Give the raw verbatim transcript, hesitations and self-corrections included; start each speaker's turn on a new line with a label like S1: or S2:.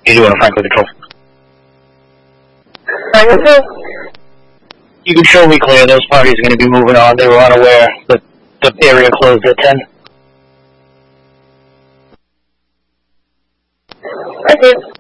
S1: You doing a Franklin control?
S2: Franklin two?
S1: You can show me clear. Those parties are going to be moving on. They were unaware that the area closed at ten.
S2: I did.